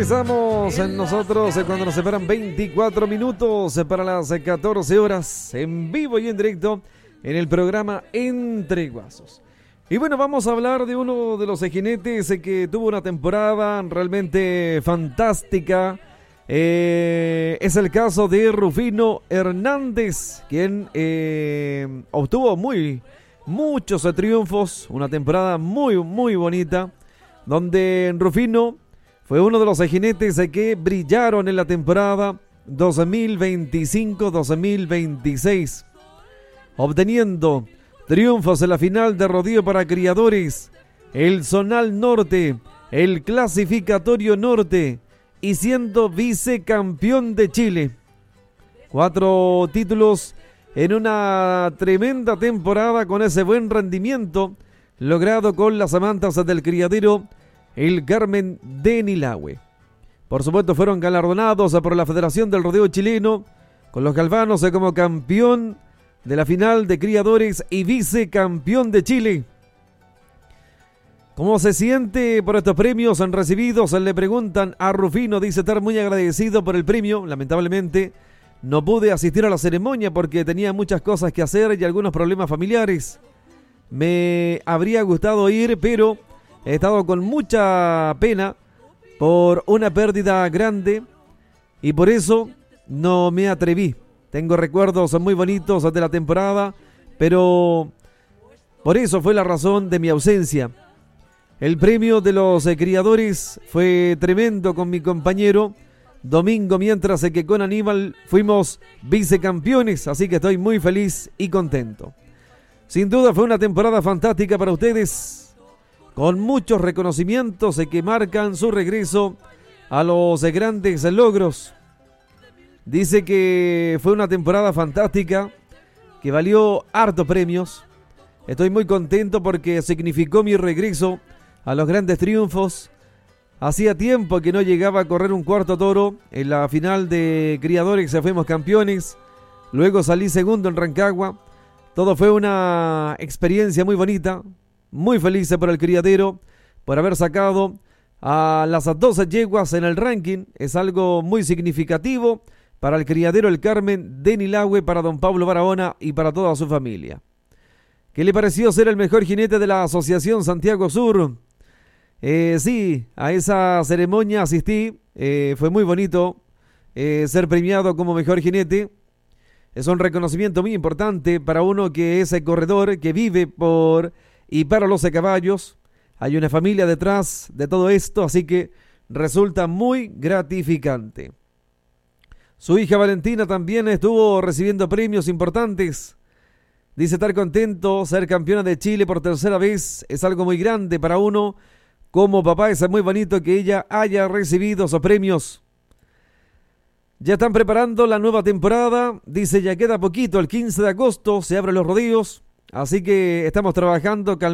regresamos en nosotros cuando nos separan 24 minutos para las 14 horas en vivo y en directo en el programa Entre Guasos. Y bueno, vamos a hablar de uno de los jinetes que tuvo una temporada realmente fantástica. Es el caso de Rufino Hernández, quien obtuvo muchos triunfos, una temporada muy bonita, donde Rufino fue uno de los jinetes que brillaron en la temporada 2025-2026, obteniendo triunfos en la final de rodeo para criadores, el Zonal Norte, el Clasificatorio Norte y siendo vicecampeón de Chile. 4 títulos en una tremenda temporada con ese buen rendimiento logrado con las amantas del criadero El Carmen de Nilahue. Por supuesto fueron galardonados por la Federación del Rodeo Chileno, con los galvanos como campeón de la final de criadores y vicecampeón de Chile. ¿Cómo se siente por estos premios recibidos? Le preguntan a Rufino, dice estar muy agradecido por el premio. Lamentablemente no pude asistir a la ceremonia porque tenía muchas cosas que hacer y algunos problemas familiares. Me habría gustado ir, pero he estado con mucha pena por una pérdida grande y por eso no me atreví. Tengo recuerdos muy bonitos de la temporada, pero por eso fue la razón de mi ausencia. El premio de los criadores fue tremendo con mi compañero Domingo, mientras que con Aníbal fuimos vicecampeones, así que estoy muy feliz y contento. Sin duda fue una temporada fantástica para ustedes, con muchos reconocimientos que marcan su regreso a los grandes logros. Dice que fue una temporada fantástica, que valió hartos premios. Estoy muy contento porque significó mi regreso a los grandes triunfos. Hacía tiempo que no llegaba a correr un cuarto toro. En la final de criadores fuimos campeones. Luego salí segundo en Rancagua. Todo fue una experiencia muy bonita. Muy feliz por el criadero, por haber sacado a las 12 yeguas en el ranking. Es algo muy significativo para el criadero El Carmen de Nilahue, para don Pablo Barahona y para toda su familia. ¿Qué le pareció ser el mejor jinete de la Asociación Santiago Sur? Sí, a esa ceremonia asistí. Fue muy bonito ser premiado como mejor jinete. Es un reconocimiento muy importante para uno que es el corredor, que vive por y para los caballos. Hay una familia detrás de todo esto, así que resulta muy gratificante. Su hija Valentina también estuvo recibiendo premios importantes. Dice estar contento, ser campeona de Chile por tercera vez es algo muy grande para uno. Como papá es muy bonito que ella haya recibido esos premios. Ya están preparando la nueva temporada. Dice ya queda poquito, el 15 de agosto se abren los rodeos. Así que estamos trabajando